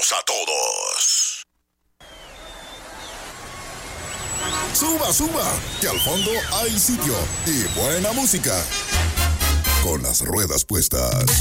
escuchamos a todos. Suba, suba, que al fondo hay sitio y buena música. Con las ruedas puestas.